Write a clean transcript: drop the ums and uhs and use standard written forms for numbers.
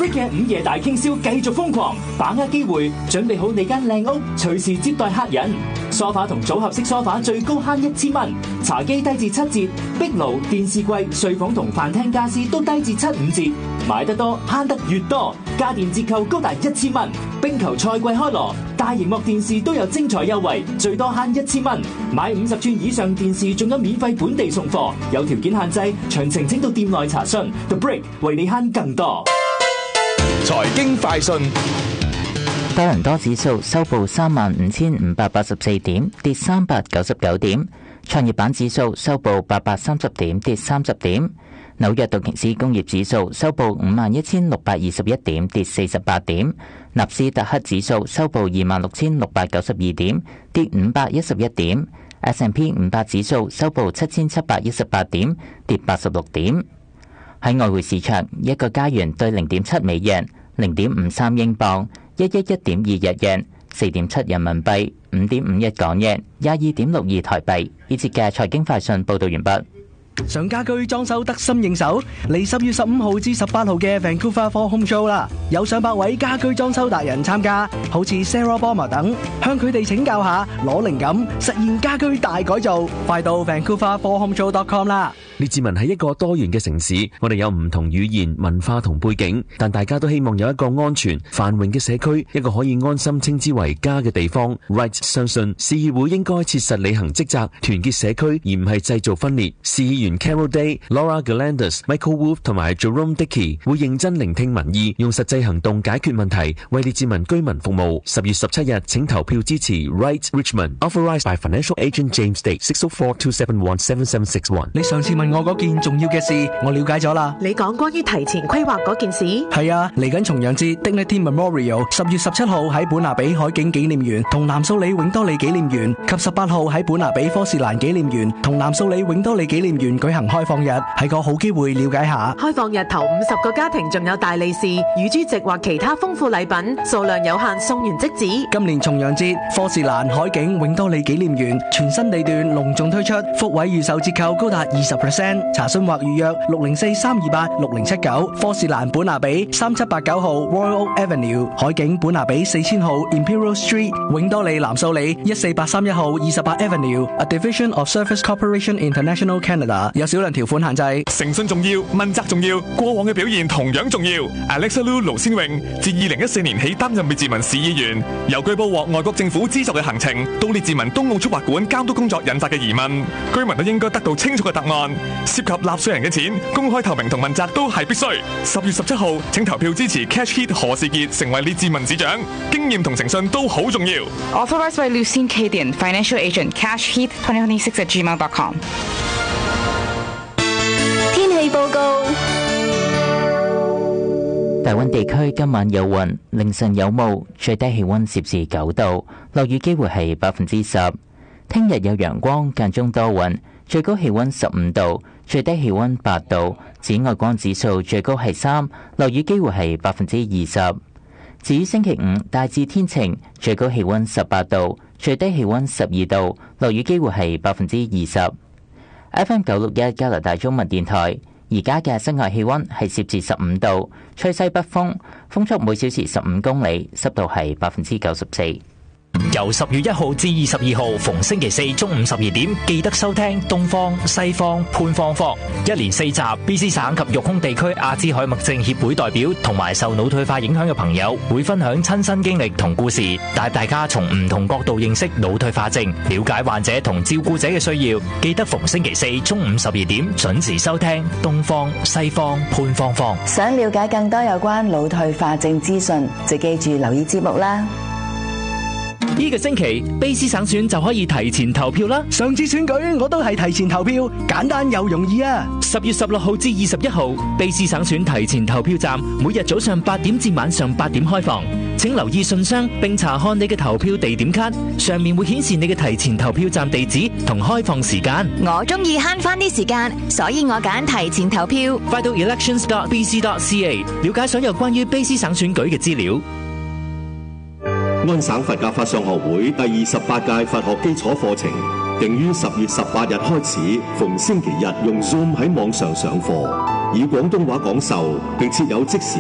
Brick 嘅午夜大傾銷繼續瘋狂，把握機會，準備好你間靚屋，隨時接待客人。梳化同組合式梳化最高慳1000蚊，茶几低至7折，壁爐、電視櫃、睡房同飯廳家私都低至75折。買得多慳得越多，家電折扣高達1000蚊。冰球賽季開鑼，大螢幕電視都有精彩優惠，最多慳1000蚊。買50寸以上電視仲有免費本地送貨，有條件限制，詳情請到店內查詢。The Brick 為你慳更多。 財經快訊。 多倫多指數收報35,584點，跌399點。創業板指數收報830點，跌30點。紐約道瓊斯工業指數收報51,621點，跌48點。納斯達克指數收報26,692點，跌511點。S&P 500指數收報7,718點，跌86點。喺外匯市場，一個加元對0.7美元、0.53英鎊、111.2日元、4.7人民幣、5.51港元、22.62台幣。呢節嘅財經快訊報道完畢。 想家居裝修得心應手，嚟10月15號至18號嘅 Vancouver For Home Show 啦，有上百位家居裝修達人參加，好似 Sarah Bomber 等，向佢哋請教下，攞靈感，實現家居大改造。快到 VancouverForHomeShow.com 啦！ 列治文係一個多元嘅城市，我哋有唔同語言、文化同背景，但大家都希望有一個安全、繁榮嘅社區，一個可以安心稱之為家嘅地方。Right 相信市議會應該切實履行職責，團結社區，而唔係製造分裂。市議員 Carol Day、Laura Galandas、Michael Wolf 同埋 Jerome Dickey 會認真聆聽民意，用實際行動解決問題，為列治文居民服務。10月17日，請投票支持 Right Richmond。Authorized by Financial Agent James Day 604-271-7761。 你上次問我嗰件重要嘅事，我了解咗啦。 你講關於提前規劃嗰件事？ 係啊，嚟緊重陽節 Dignity Memorial 10月17號喺本拿比海景紀念園同南素里永多里紀念園，及18號喺本拿比科士蘭紀念園同南素里永多里紀念園舉行開放日，係個好機會了解下。 開放日頭50個家庭仲有大利是、乳豬席或其他豐富禮品，數量有限，送完即止。 今年重陽節，科士蘭海景永多里紀念園全新地段隆重推出，福位預售折扣高達20%。查詢或預約604-328-6079，科士蘭本拿比3789號 Royal Oak Avenue， 海景本拿比4000號 Imperial Street， 永多里南素里14831號28 Avenue，A Division of Service Corporation International Canada。 有少量條款限制。 誠信重要，問責重要，過往嘅表現同樣重要。Alexa Lu 盧先榮自2014年起擔任列治文市議員，由據報獲外國政府資助嘅行程到列治文東澳速滑館監督工作引發嘅疑問，居民都應該得到清楚嘅答案。涉及納稅人嘅錢，公開透明同問責都係必須。10月17號，請投票支持 Cash Heat 何士傑成為列治文市長，經驗同誠信都好重要。 Authorized by Lucien Cadian, Financial Agent, Cash Heat 2026@gmail.com。 天氣報告。 大溫地區今晚有雲，凌晨有霧，最低氣溫攝氏9度，落雨機會係10%。聽日有陽光，間中多雲，最高氣溫15度，最低氣溫8度，紫外光指數最高係3，落雨機會係20%。至於星期五，大致天晴，最高氣溫18度，最低氣溫12度，落雨機會係20%。FM 961加拿大中文電台，而家嘅室外氣溫係攝氏15度，吹西北風，風速每小時15公里，濕度係94%。 由10月1號至22號，逢星期四中午12點，記得收聽東方、西方、潘方科，一連4集。BC 省及育空地區阿茲海默症協會代表同埋受腦退化影響嘅朋友，會分享親身經歷同故事，帶大家從唔同角度認識腦退化症，了解患者同照顧者嘅需要。記得逢星期四中午12點準時收聽東方、西方、潘方科。 想了解更多有關腦退化症資訊，就記住留意節目啦。 呢個星期，卑斯省選就可以提前投票啦。 上次選舉我都係提前投票，簡單又容易啊。 10月16號至21號，卑斯省選提前投票站每日早上8點至晚上8點開放，請留意信箱並查看你嘅投票地點卡，上面會顯示你嘅提前投票站地址同開放時間。 我中意慳翻啲時間，所以我揀提前投票。 快到 elections.bc.ca 了解所有關於卑斯省選舉嘅資料。 安省佛教法相學會第28屆佛學基礎課程定於10月18日開始，逢星期日用 Zoom 喺網上上課，以廣東話講授，並設有即時